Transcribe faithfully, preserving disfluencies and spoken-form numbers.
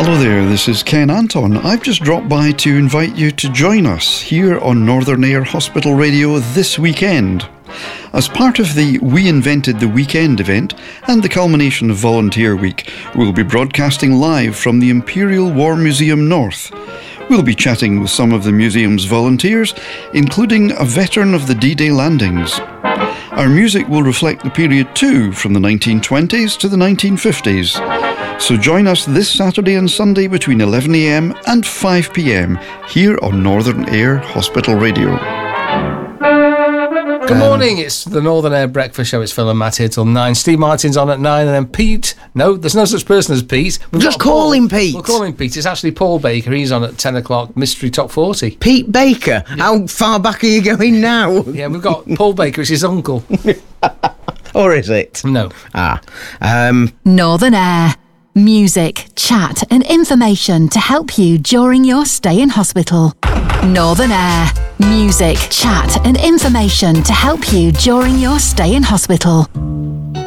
Hello there, this is Ken Anton. I've just dropped by to invite you to join us here on Northern Air Hospital Radio this weekend. As part of the We Invented the Weekend event and the culmination of Volunteer Week, we'll be broadcasting live from the Imperial War Museum North. We'll be chatting with some of the museum's volunteers, including a veteran of the D-Day landings. Our music will reflect the period too, from the nineteen twenties to the nineteen fifties. So join us this Saturday and Sunday between eleven a m and five p m here on Northern Air Hospital Radio. Good morning, it's the Northern Air Breakfast Show. It's Phil and Matt here till nine. Steve Martin's on at nine, and then Pete. No, there's no such person as Pete. We've Just call Paul. him Pete. We'll call him Pete. It's actually Paul Baker. He's on at ten o'clock, Mystery Top forty. Pete Baker? Yeah. How far back are you going now? Yeah, we've got Paul Baker. It's his uncle. Or is it? No. Ah. Um. Northern Air. Music, chat and information to help you during your stay in hospital. Northern Air. Music, chat and information to help you during your stay in hospital.